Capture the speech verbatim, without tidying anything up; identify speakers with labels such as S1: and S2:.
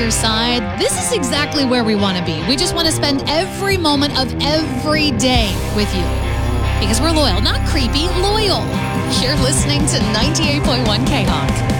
S1: other side, this is exactly where we want to be. We just want to spend every moment of every day with you. Because we're loyal, not creepy, loyal. You're listening to ninety-eight point one K-Hawk.